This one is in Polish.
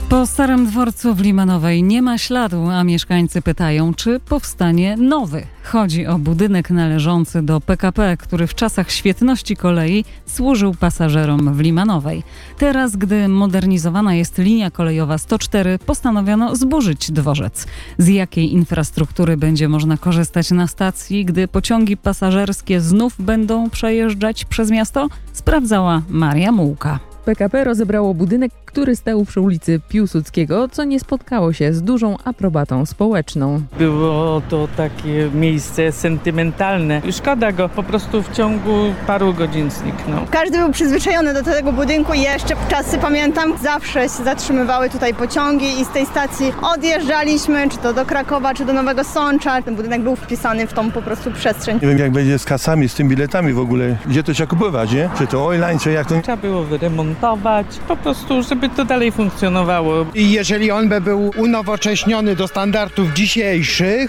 Po Starym Dworcu w Limanowej nie ma śladu, a mieszkańcy pytają, czy powstanie nowy. Chodzi o budynek należący do PKP, który w czasach świetności kolei służył pasażerom w Limanowej. Teraz, gdy modernizowana jest linia kolejowa 104, postanowiono zburzyć dworzec. Z jakiej infrastruktury będzie można korzystać na stacji, gdy pociągi pasażerskie znów będą przejeżdżać przez miasto? Sprawdzała Maria Mułka. PKP rozebrało budynek, który stał przy ulicy Piłsudskiego, co nie spotkało się z dużą aprobatą społeczną. Było to takie miejsce sentymentalne. Szkoda go, po prostu w ciągu paru godzin zniknął. Każdy był przyzwyczajony do tego budynku i jeszcze czasy pamiętam, zawsze się zatrzymywały tutaj pociągi i z tej stacji odjeżdżaliśmy, czy to do Krakowa, czy do Nowego Sącza. Ten budynek był wpisany w tą po prostu przestrzeń. Nie wiem, jak będzie z kasami, z tymi biletami w ogóle, gdzie to trzeba kupować, nie? Czy to online, czy jak to? Trzeba było wyremontować, po prostu, żeby to dalej funkcjonowało. I jeżeli on by był unowocześniony do standardów dzisiejszych,